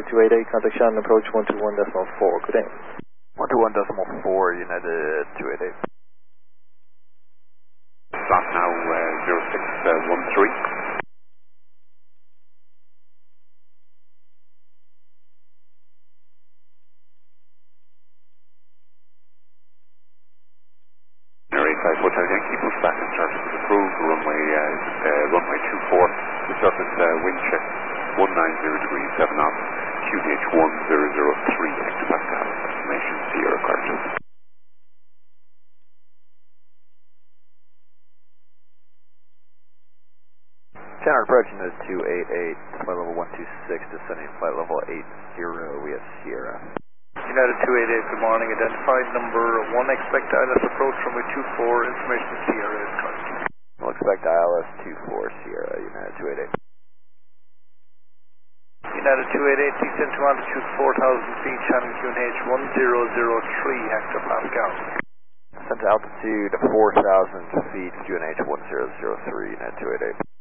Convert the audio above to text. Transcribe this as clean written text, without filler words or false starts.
288, contact Shannon approach 121.4, good day. 121.4, United 288. Stop now, 0613. Hotel Yankee, push back in surface is approved, runway 24, the surface wind check 19037 knots, QDH 1003 hectopascal, estimation Sierra Carter. Channel approaching is 288, flight level 126, descending flight level 80, we have Sierra. United 288, good morning. Identified number 1, expect ILS approach runway 24, information Sierra is correct. We'll expect ILS 24 Sierra, United 288. United 288, descend to altitude 4,000 feet, channel QNH 1003 hectopascal. Descend to altitude 4,000 feet, QNH 1003, United 288.